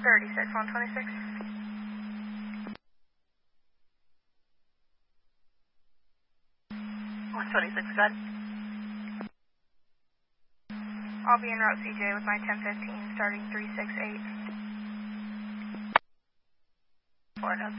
36, 126. 126, good. I'll be en route CJ with my 1015 starting 368. 4 no